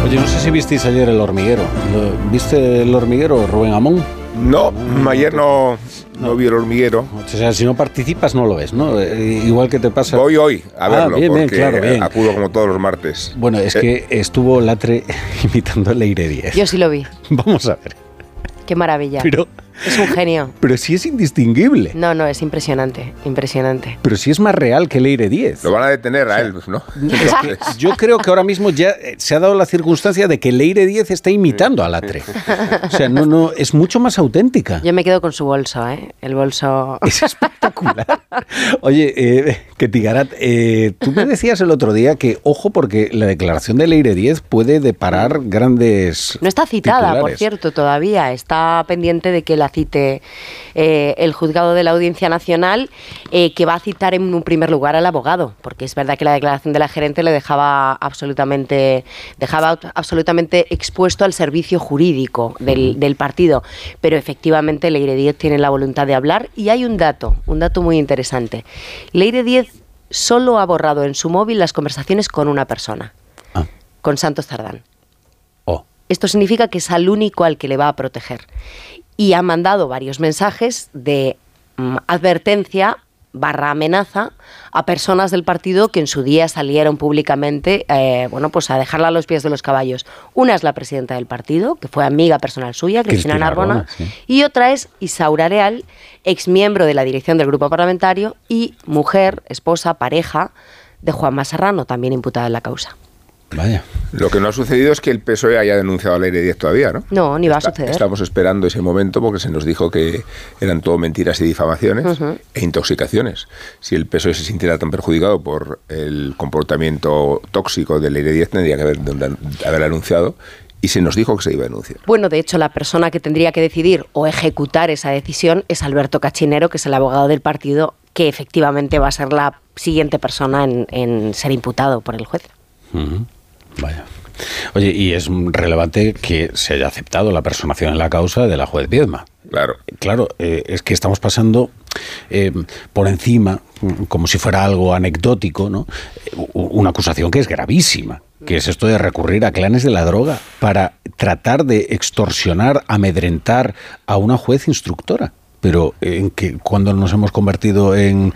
Oye, no sé si visteis ayer El Hormiguero. ¿Viste El Hormiguero, Rubén Amón? No, ayer no vi El Hormiguero. O sea, si no participas no lo ves, ¿no? Igual que te pasa... Voy hoy a verlo, bien, porque claro, bien. Acudo como todos los martes. Bueno, es que estuvo Latre imitando a Leire Díez. Yo sí lo vi. Vamos a ver. Qué maravilla. Pero... Es un genio. Pero sí es indistinguible. No, es impresionante, impresionante. Pero sí es más real que Leire Díez. Lo van a detener a él, ¿no? Yo creo que ahora mismo ya se ha dado la circunstancia de que Leire Díez está imitando a Latre. O sea, no, es mucho más auténtica. Yo me quedo con su bolso, ¿eh? El bolso... Es espectacular. Oye, Ketigarat, tú me decías el otro día que, ojo, porque la declaración de Leire Díez puede deparar grandes No está citada, titulares. por cierto, todavía. Está pendiente de que la cite el juzgado de la Audiencia Nacional, que va a citar en un primer lugar al abogado, porque es verdad que la declaración de la gerente le dejaba absolutamente expuesto al servicio jurídico del partido, pero efectivamente Leire Díez tiene la voluntad de hablar, y hay un dato muy interesante. Leire Díez solo ha borrado en su móvil las conversaciones con una persona, con Santos Cerdán. Esto significa que es al único al que le va a proteger. Y ha mandado varios mensajes de advertencia / amenaza a personas del partido que en su día salieron públicamente pues a dejarla a los pies de los caballos. Una es la presidenta del partido, que fue amiga personal suya, Cristina Narbona, sí. Y otra es Isaura Real, exmiembro de la dirección del grupo parlamentario y mujer, esposa, pareja de Juanma Serrano, también imputada en la causa. Vaya. Lo que no ha sucedido es que el PSOE haya denunciado a Leire Díez todavía, ¿no? No, ni va a suceder. Estamos esperando ese momento porque se nos dijo que eran todo mentiras y difamaciones e intoxicaciones. Si el PSOE se sintiera tan perjudicado por el comportamiento tóxico de Leire Díez, tendría que haber anunciado, y se nos dijo que se iba a denunciar. Bueno, de hecho, la persona que tendría que decidir o ejecutar esa decisión es Alberto Cachinero, que es el abogado del partido, que efectivamente va a ser la siguiente persona en ser imputado por el juez. Vaya. Oye, y es relevante que se haya aceptado la personación en la causa de la juez Viedma. Claro, es que estamos pasando por encima, como si fuera algo anecdótico, ¿no? Una acusación que es gravísima, que es esto de recurrir a clanes de la droga para tratar de extorsionar, amedrentar a una juez instructora. Pero cuando nos hemos convertido en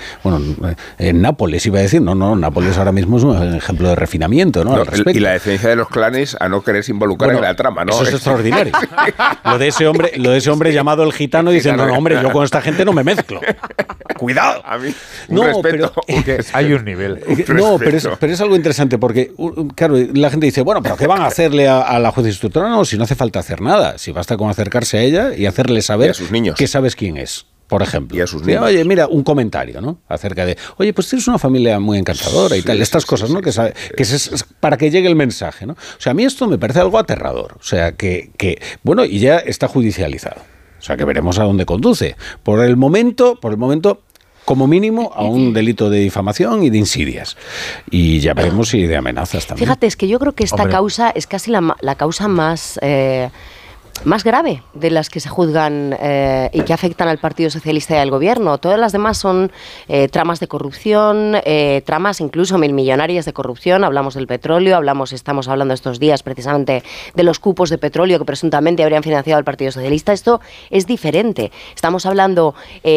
Nápoles, iba a decir, Nápoles ahora mismo es un ejemplo de refinamiento, ¿no? Y la defensa de los clanes a no quererse involucrar en la trama, ¿no? Eso es extraordinario. Lo de ese hombre llamado el gitano diciendo, no, hombre, yo con esta gente no me mezclo. Cuidado. A mí, respeto. Pero hay un nivel. Pero es algo interesante porque, claro, la gente dice, bueno, pero ¿qué van a hacerle a la juez instructora? No, si no hace falta hacer nada, si basta con acercarse a ella y hacerle saber a sus niños que sabes quién es, por ejemplo. Y a sus niños. Oye, mira, un comentario, ¿no? Acerca de, oye, pues tienes una familia muy encantadora y tal, estas cosas, ¿no? Que es para que llegue el mensaje, ¿no? O sea, a mí esto me parece algo aterrador. O sea, bueno, y ya está judicializado. O sea, que veremos a dónde conduce. Por el momento, como mínimo, a un delito de difamación y de insidias. Y ya veremos si de amenazas también. Fíjate, es que yo creo que esta causa es casi la causa más grave de las que se juzgan y que afectan al Partido Socialista y al Gobierno. Todas las demás son tramas de corrupción, tramas incluso millonarias de corrupción. Hablamos del petróleo, estamos hablando estos días precisamente de los cupos de petróleo que presuntamente habrían financiado al Partido Socialista. Esto es diferente. Estamos hablando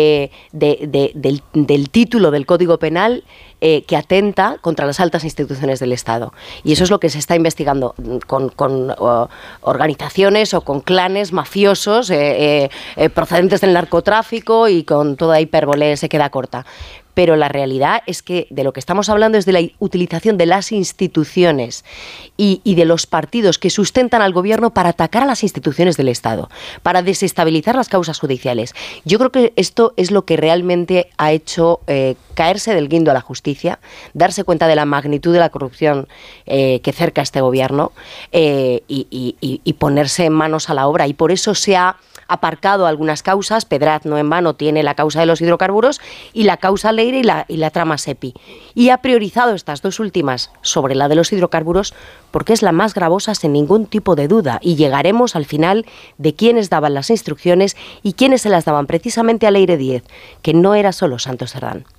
del título del Código Penal que atenta contra las altas instituciones del Estado. Y eso es lo que se está investigando con organizaciones o con clanes mafiosos procedentes del narcotráfico, y con toda hipérbole se queda corta. Pero la realidad es que de lo que estamos hablando es de la utilización de las instituciones y de los partidos que sustentan al gobierno para atacar a las instituciones del Estado, para desestabilizar las causas judiciales. Yo creo que esto es lo que realmente ha hecho caerse del guindo a la justicia, darse cuenta de la magnitud de la corrupción que cerca a este gobierno y ponerse manos a la obra. Y por eso se ha aparcado algunas causas. Pedraz, no en vano, tiene la causa de los hidrocarburos y la causa Leire y la trama SEPI. Y ha priorizado estas dos últimas sobre la de los hidrocarburos porque es la más gravosa, sin ningún tipo de duda. Y llegaremos al final de quiénes daban las instrucciones y quiénes se las daban precisamente a Leire Díez, que no era solo Santos Cerdán.